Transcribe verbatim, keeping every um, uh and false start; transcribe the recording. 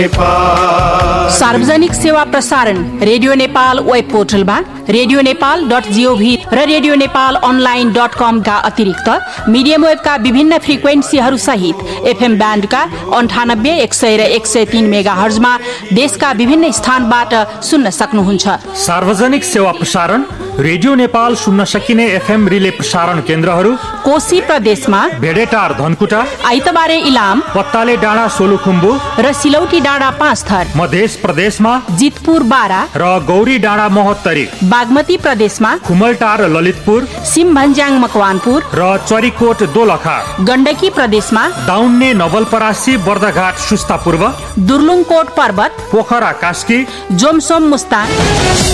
सार्वजनिक सेवा प्रसारण रेडियो नेपाल वेब पोर्टलमा रेडियो नेपाल डट जीओभी र रेडियो नेपाल अनलाइन डट कमका अतिरिक्त मिडियम वेबका विभिन्न फ्रिक्वेन्सीहरू सहित एफएम ब्यान्डका अन्ठानब्बे एक सय र एक सय तीन मेगा हर्जमा देशका विभिन्न स्थानबाट सुन्न सक्नुहुन्छ। सार्वजनिक सेवा प्रसारण रेडियो नेपाल सुन्न सकिने एफएम रिले प्रसारण केन्द्रहरू कोशी प्रदेशमा भेडेटार धनकुटा, आइतबारे इलाम, पत्ताले डाँडा सोलुखुम्बु र सिलौटी डाँडा पाँच थर, मध्य प्रदेशमा जितपुर बारा र गौरी डाँडा महोत्तरी, बागमती प्रदेशमा खुमलटार ललितपुर, सिमभन्ज्याङ मकवानपुर र चरीकोट दोलखा, गण्डकी प्रदेशमा दाउन्ने नवलपरासी बर्दघाट सुस्ता पूर्व, दुर्लुङकोट पर्वत, पोखरा कास्की, जोमसोम मुस्ताङ।